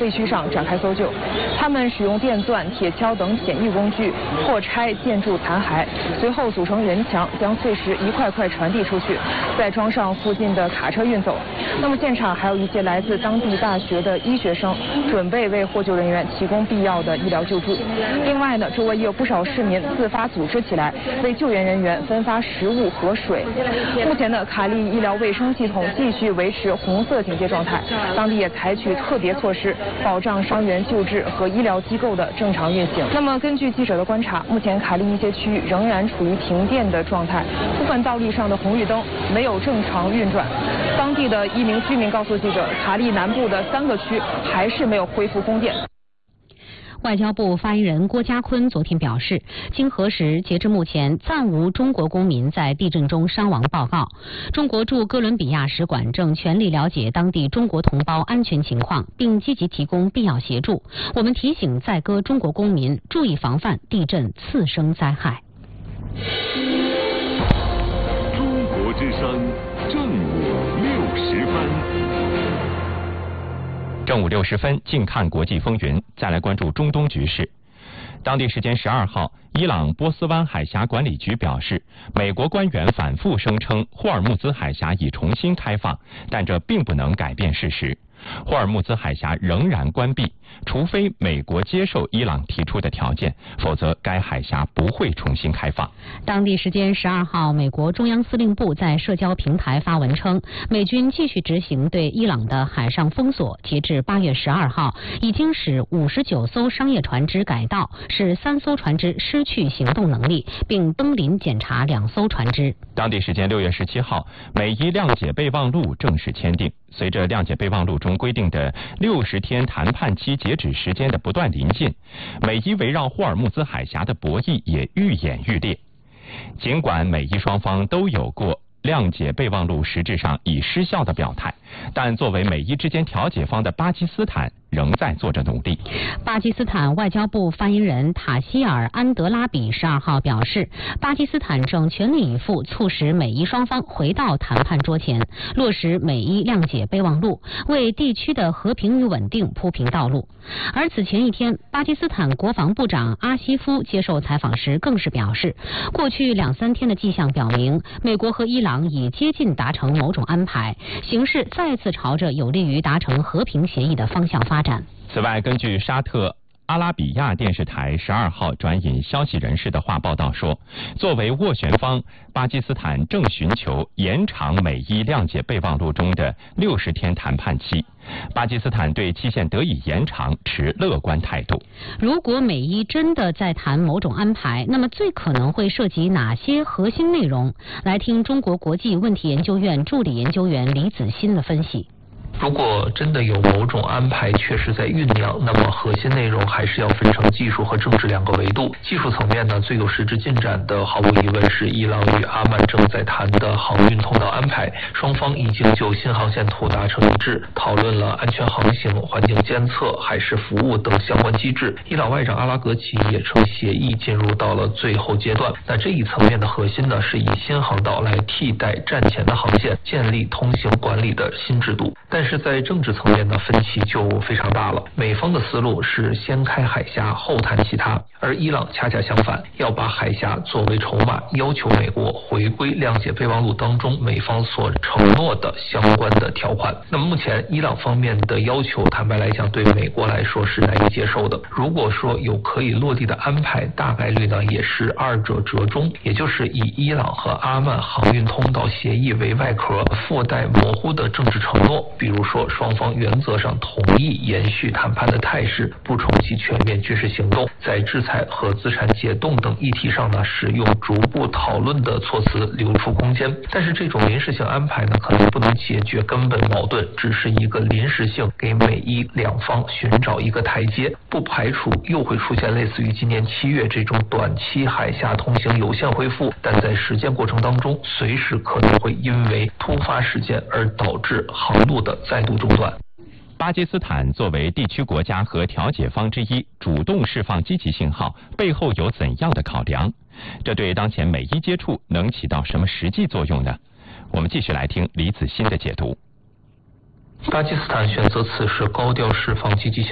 废墟上展开搜救。他们使用电钻、铁锹等简易工具破拆建筑残骸，随后组成人墙，将碎石一块块传递出去，再装上附近的卡车运走。那么现场还有一些来自当地大学的医学生，准备为获救人员提供必要的医疗救助。另外呢，周围也有不少市民自发组织起来，为救援人员分发食物和水。目前呢，卡利医疗卫生系统继续维持红色警戒状态，当地也采取特别措施，保障伤员救治和医疗机构的正常运行。那么根据记者的观察，目前卡利一些区域仍然处于停电的状态，部分道路上的红绿灯没有正常运转。当地的一名居民告诉记者，卡利南部的3个区还是没有恢复供电。 外交部发言人郭家坤昨天表示，经核实，截至目前暂无中国公民在地震中伤亡报告。中国驻哥伦比亚使馆正全力了解当地中国同胞安全情况，并积极提供必要协助。我们提醒在哥中国公民注意防范地震次生灾害。 中国之声正午60分。 正午60分，近看国际风云，再来关注中东局势。当地时间12号，伊朗波斯湾海峡管理局表示，美国官员反复声称霍尔木兹海峡已重新开放，但这并不能改变事实。霍尔木兹海峡仍然关闭，除非美国接受伊朗提出的条件，否则该海峡不会重新开放。 当地时间12号，美国中央司令部在社交平台发文称，美军继续执行对伊朗的海上封锁，截至8月12号，已经使59艘商业船只改道，使3艘船只失去行动能力，并登临检查2艘船只。 当地时间6月17号，美伊谅解备忘录正式签订。随着谅解备忘录中规定的60天谈判期截止时间的不断临近，美伊围绕霍尔木兹海峡的博弈也愈演愈烈。尽管美伊双方都有过谅解备忘录实质上已失效的表态，但作为美伊之间调解方的巴基斯坦仍在做着努力。 巴基斯坦外交部发言人塔希尔·安德拉比12号表示，巴基斯坦正全力以赴促使美伊双方回到谈判桌前，落实美伊谅解备忘录，为地区的和平与稳定铺平道路。而此前一天，巴基斯坦国防部长阿西夫接受采访时更是表示，过去2-3天的迹象表明，美国和伊朗已接近达成某种安排，形势再次朝着有利于达成和平协议的方向发展。 此外，根据沙特阿拉比亚电视台12号转引消息人士的话报道说，作为斡旋方，巴基斯坦正寻求延长美伊谅解备忘录中的60天谈判期。巴基斯坦对期限得以延长持乐观态度。 如果美伊真的在谈某种安排，那么最可能会涉及哪些核心内容？来听中国国际问题研究院助理研究员李子欣的分析。 如果真的有某种安排确实在酝酿，那么核心内容还是要分成技术和政治2个维度。技术层面呢，最有实质进展的毫无疑问是伊朗与阿曼正在谈的航运通道安排，双方已经就新航线图达成一致，讨论了安全航行、环境监测、海事服务等相关机制。伊朗外长阿拉格齐也称协议进入到了最后阶段。那这一层面的核心呢，是以新航道来替代战前的航线，建立通行管理的新制度。但是在政治层面呢，分歧就非常大了。美方的思路是先开海峡后谈其他，而伊朗恰恰相反，要把海峡作为筹码，要求美国回归谅解备忘录当中美方所承诺的相关的条款。那么目前伊朗方面的要求，坦白来讲对美国来说是难以接受的。如果说有可以落地的安排，大概率呢也是2者折中，也就是以伊朗和阿曼航运通道协议为外壳，附带模糊的政治承诺，比如说双方原则上同意延续谈判的态势，不重启全面军事行动，在制裁和资产解冻等议题上呢，使用逐步讨论的措辞留出空间。但是这种临时性安排呢，可能不能解决根本矛盾，只是一个临时性，给美伊2方寻找一个台阶，不排除又会出现类似于今年7月这种短期海峡通行有限恢复，但在实践过程当中，随时可能会因为突发事件而导致航路的再度中断。 巴基斯坦作为地区国家和调解方之一，主动释放积极信号，背后有怎样的考量？这对当前美伊接触能起到什么实际作用呢？我们继续来听李子欣的解读。 巴基斯坦选择此时高调释放积极